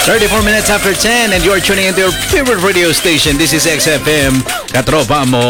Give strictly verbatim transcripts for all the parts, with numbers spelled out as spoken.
thirty-four minutes after ten and you're tuning into your favorite radio station. This is X F M. Katropa mo.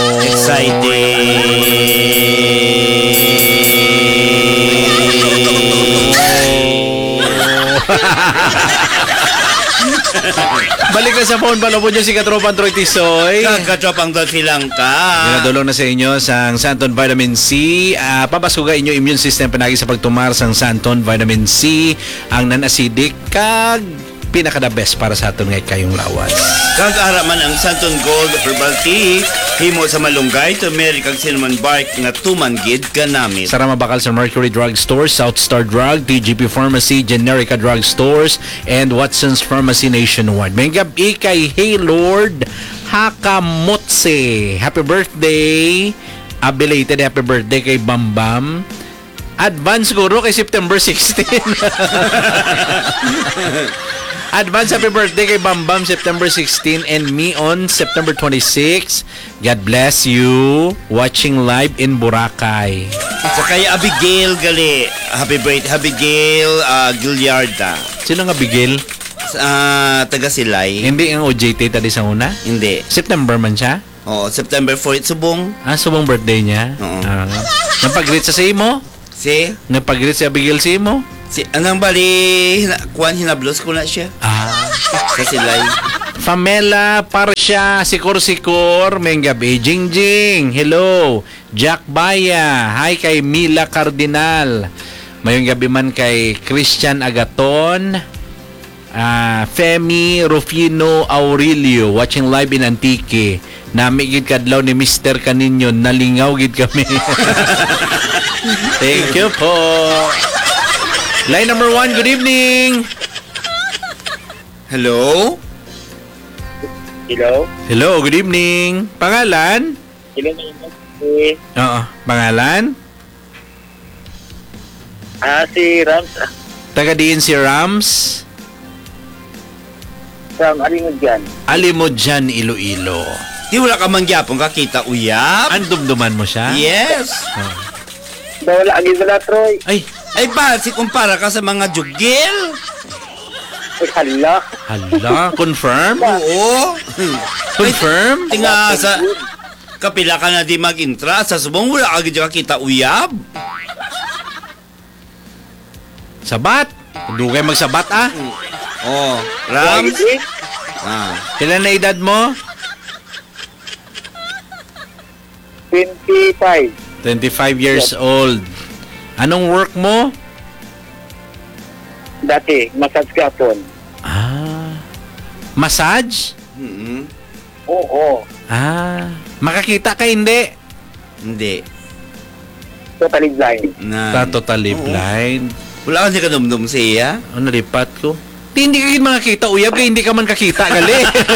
Balik na sa phone, palapon nyo si Katropang Troy Tisoy. Katropang Dolphy lang ka. Ginadulong na sa inyo sa Santon Vitamin C. Uh, papasugay inyo immune system panagi sa pagtumar sa Santon Vitamin C. Ang non-acidic kag pinaka-the best para sa aton ngay kayong lawas. Kang kaharaman ang Santon Gold Herbal Tea, himo sa malunggay, turmeric kag cinnamon bark nga tumanggid kanami. Sara mabakal sa Mercury Drug Stores, South Star Drug, T G P Pharmacy, Generica Drug Stores, and Watson's Pharmacy nationwide. May gabi kay Hey Lord Hakamotse. Happy birthday. A belated happy birthday kay Bambam. Advance guro kay September sixteenth. Advance happy birthday kay Bambam September sixteenth and me on September twenty-sixth. God bless you. Watching live in Boracay. Sa kay Abigail gali. Happy birthday Abigail uh, Gilliarda. Sino nga Abigail? Uh, taga Silay. Hindi ang O J T tadi sa una? Hindi. September man siya? Oo, September fourth subong. Ah, subong birthday niya? Oo. Ah, napag-greet sa sa imo? Si? Napag-greet si Abigail sa imo? Si, anong bali, hina, kuhan hinablos ko na siya. Ah. Sa Silay. Famela Parsia, Sikor-Sikor, may gabi. Jing Jing, hello. Jack Baya, hi kay Mila Cardinal. Mayong gabi man kay Christian Agaton. Uh, Femi Rufino Aurelio, watching live in Antique. Namigid kadlaw ni Mister Kaninyo, nalingaw gid kami. Thank you po. Line number one, good evening. Hello? Hello? Hello, good evening. Pangalan? Hello, si... Oo, pangalan? Ah, si Rams. Taga diin si Rams. From Alimudyan. Alimudyan, Iloilo. Di wala ka mangyapong kakita, uyap? Andumduman mo siya? Yes. Oh. Wala, agad wala, Troy. Ay, Ay ba, si kumpara ka sa mga jugil? Ay, hala. hala, confirm? Oo. Confirm? Tinga sa... Kapila ka na di mag-intra. Sa subong wala agad yung kakita, uyap? Sabat? Dugay magsabat ah. Oh, Rams? Ay, Ah. Kailan na edad mo? twenty-five. twenty-five years old. Anong work mo? Dati, massage kapon. Ah. Massage? Mm-hmm. Oo. Ah. Makakita ka hindi? Hindi. Totally blind. Na, Ta totally Oo. blind. Wala ka siya kanumdum siya. Ano nalipat ko? Di, hindi ka makakita, uyab kaya hindi ka man kakita, gali.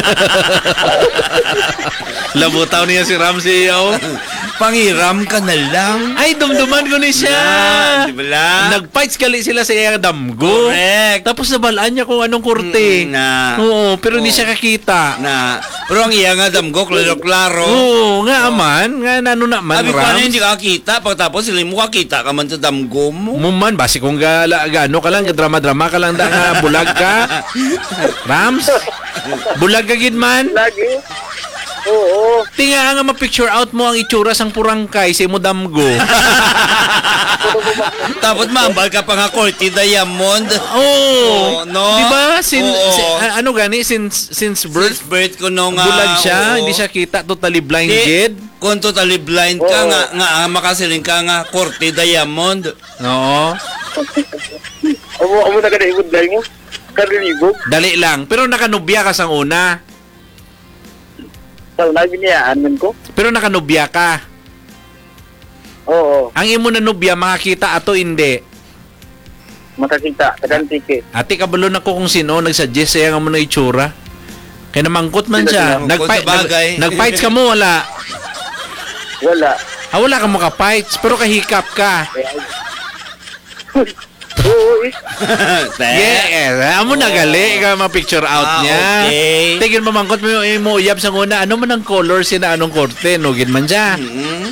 Labutaw niya si Ramsey, oh. Pangiram ka na lang. Ay, dumduman ko ni siya. Na, di ba lang? Nag-fights kali sila sa iyang damgo. Correct. Tapos nabalaan niya kung anong kurte. Mm, na. Oo, pero hindi Oo. siya kakita. Na, pero ang iya nga damgo, klaro-klaro. Oo, nga aman. Nga nano naman, Abi pa na Rams. hindi ka kakita. Pagkatapos sila mo kakita ka man sa damgo mo. Muman, basi kung gala, gano ka lang, drama-drama ka lang da nga, bulag ka. Rams, bulag ka gid man. Lagi. Oo. Tinga nga ma-picture out mo ang itsura sang purangkay sa imo damgo. Tapos maambal ka pa nga Corte Diamond. Oh, no? Di ba? Sin, Oo. si- a- ano gani since since birth Birth, birth ko no nga. bulag siya, oo. hindi siya kita, totally Di, blinded. kung totally blind ka Oo. nga, nga ah, makasiling ka nga Corte Diamond. Oo. Amo, amo na ka na ibudlay mo. Karilibog. Dali lang. Pero nakanubya ka sang una. So, nabiniyaan man ko. Pero nakanubya ka. Oo. Ang imo na nubya makakita ato hindi. Makakita. Kadantike. Ati kabalo na ko kung sino nagsuggest saya nga mo na itsura. Kaya namangkot man siya. Mangkot Nagfight, sa bagay. nag, nagfights ka mo, wala. Wala. Ah, wala ka makafights, pero kahikap ka. Oo, eh. Yes. Amo na gali ka ma-picture out Ah, niya. okay. Tigil mamangkot mo yung mo uyab sa una. Ano man ang color sina anong korte? Nugin man siya. Mm.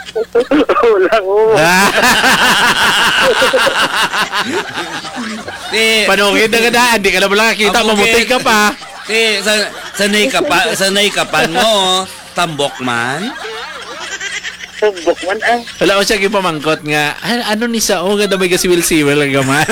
Wala, oo. Ti, Panungin na ganda, hindi ka na wala nakita, Abugid. mamuti ka pa. ti, sa, sanay ka pa, sanay ka pa mo, tambok man. Subok man ah. Wala ko siya kipamangkot nga, "Ah, ano ni sa o, ganda may gasiwil-siwil lang gaman."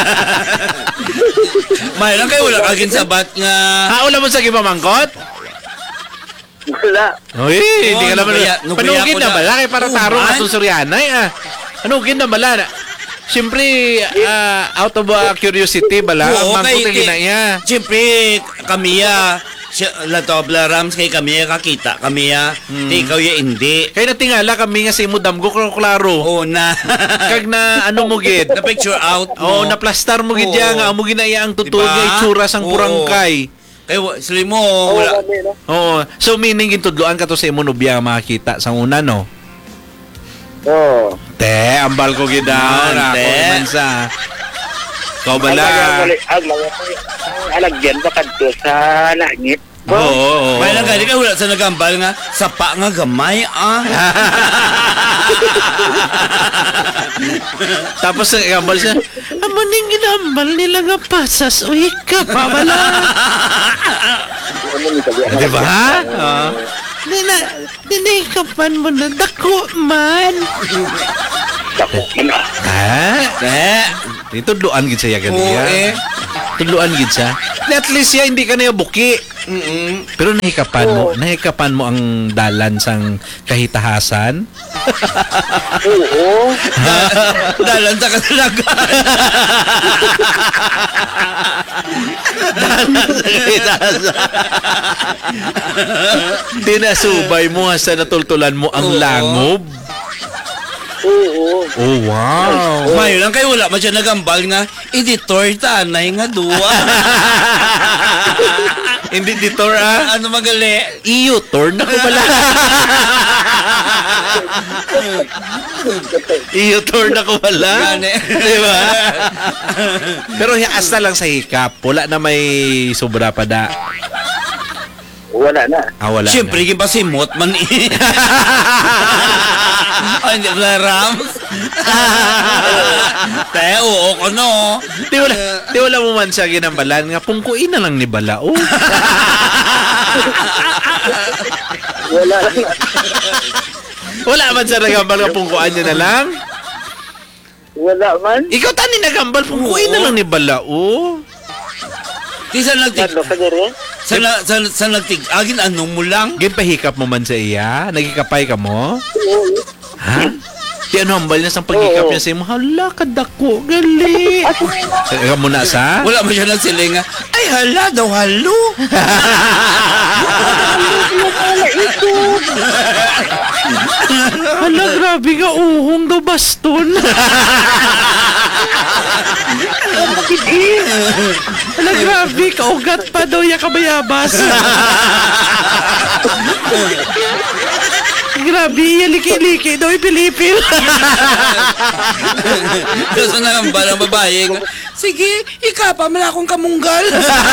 May lang kayo, wala kagin sabat nga. Ha, wala mo sa kipamangkot? Wala. Uy, hindi ka Oh, naman. nugaya- nugaya Panugin ko na na. bala, kay para Oh, tarong man. atong Suryanay ah. Panugin na bala. Siyempre, ah, out of uh, curiosity bala, Oo, ang mangkot kay- na niya. Siyempre, kami ya, siya- Latobla Rams, kay kami ya kakita, kami ya, Hmm. ti ikaw ya hindi. Kaya natingala kami nga sa imo damgo ko klaro. Oo na. Kag na ano mo gid. Na picture out Oh, mo. na plastar mo gid Oo. diya nga amo ginaya ang tutuod Diba? nga itsura sang Oo. purangkay. Kaya wa- sila mo, Oo, wala. kami, no? Oo. So meaning gintudloan ka to sa imo nobya nga makakita sang una no. Oo. Te, ambal ko gid daw Man, na ako te. man sa. Kau Ang mga bala. mali- ang mga ang alagyan ba kadto sa langit? Oo. oo, oo. May lang gani ka wala sa nagambal nga, sapa nga gamay ah. Tapos ang gambal siya, amo ning ginambal nila nga pasas o hika pa wala. Ano ni sabi? Di ba? Oo. Nina, dinikapan mo na dako man. Dako man ah. Ha? Eh, Dito tudloan gid siya oo ganiya. eh. Tudloan gid siya. At least siya hindi ka na buki. Mm-mm. Pero nahikapan mo, nahikapan mo ang dalan sang kahitahasan. Oo. Dalan sa kasalagan. Dinasubay mo sa natultulan mo ang Oo. langob. Oo. Oh, wow. May lang kayo wala man siya nagambal nga, editor tanay nga duwa. Hindi ditor ah. Ano magali? Iyo, turn ako pala. Iyo, turn ako pala. Gani. Di ba? Pero hasta lang sa hikap. Wala na may sobra pa da. Wala na. Ah, wala Siyempre, na. yung pasimot man eh. Ay, hindi na Rams. Te, oo ko no. Di wala, di wala mo man siya ginambalan nga pungkuin na lang ni Balao. Wala na. Wala man siya nagambal nga pungkuan niya na lang. Wala man. Ikaw tani nagambal pungkuin na lang ni Balao. Di sa nagtig... Ano ka dere? Sa, na- sa, sa nagtig... Agin, anong mo lang? Ginpahikap mo man sa iya? Nagikapay ka mo? Oo. Ha? Di ano hambal niya sa pagkikap Oo. niya sa iyo, hala, kadako, gali. Ikaw mo na sa? Wala mo siya nagsiling nga, ay hala daw, halo. Wala ito. Hala, grabe ka, uhong daw baston. Hala, grabe, kaugat pa daw ya kabayabas. Grabe, iya liki-liki daw ipilipil. Gusto na ang balang babae nga, sige, ikapa mo na akong kamunggal.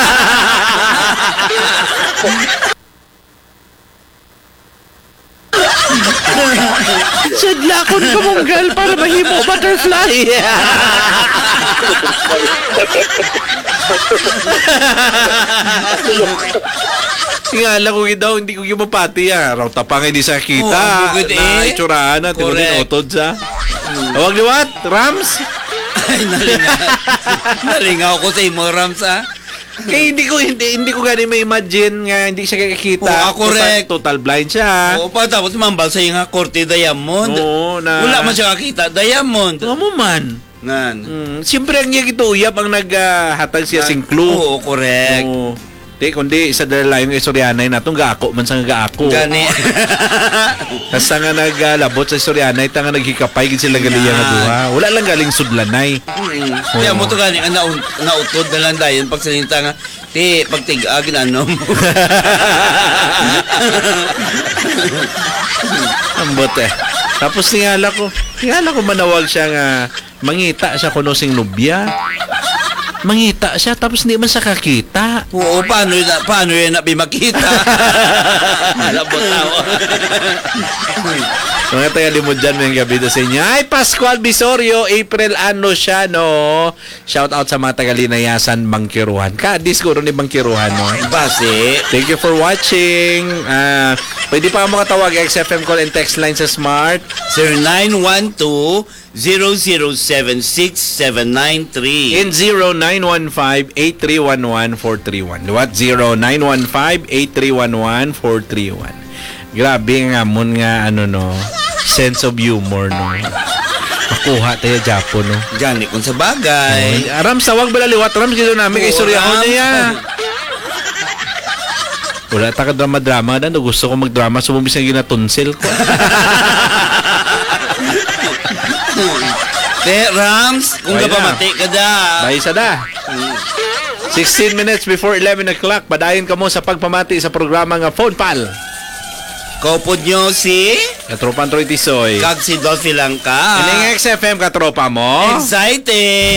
Sadla akong kamunggal para mahimo butterfly. Tingala ko daw, hindi ko gimapati ah. Raw tapang hindi sa kita. Oo, bukod na eh. itsurahan na, tinuloy Correct. utod sa. Huwag liwat, Rams. Ay, nalingaw. Nalingaw ko sa imo, Rams, ah. Kaya hindi ko hindi hindi ko gani ma-imagine nga hindi siya kakakita. Oo, ah, correct. Total, total blind siya. Oo, pa tapos mambal sa nga korte diamond. Oo, na. Wala man siya kakita, diamond. Nga mo man. Ngan. Mm, siyempre ang iya gituyap ang naghatag siya sing clue. Oo, correct. Oo. Di, kundi isa dala yung istoryanay natong gaako man sa gaako. Gani. Tapos nga naglabot sa istoryanay, tanga naghikapay gid sila galiya nga Yan. duha. Wala lang galing sudlanay. Mm. Kaya mo to gani ang naun, nautod na lang dayon pag salinta nga, ti, pagtigagin ano mo. Ambot eh. Tapos tingala ko, tingala ko manawag siya nga mangita siya kuno sing lubya. Mangita siya tapos hindi man siya kakita. Oo, paano yun, paano yun na makita? Labot tao. Mga taga limod dyan, may gabi doon sa inyo. Ay, Pascual Bisorio, April ano siya, no? Shout out sa mga taga Linayasan, Bangkiruhan. Kadis ko ni Bangkiruhan, no? Base. Thank you for watching. Ah, pwede pa ka makatawag, X F M call and text line sa Smart. zero nine one two, zero zero seven six seven nine three. In zero nine one five, eight three one one, four three one. What? zero nine one five, eight three one one, four three one. Grabe nga mon nga ano no, sense of humor no. Makuha tayo Japo no. Gani kung sa bagay. Aram sawag bala liwat ram gito namin kay istorya ko niya. Wala ta ka drama-drama na gusto ko magdrama so bumis nga ginatunsil ko. Te, Rams, kung Bye ka pa na. mati ka da. Bye sa da. sixteen minutes before eleven o'clock, padayon ka mo sa pagpamati sa programa nga Phone Pal. Kaupod nyo si Katropan Troy Tisoy. Kag si Dolphy lang ka. Ining X F M katropa mo. Exciting!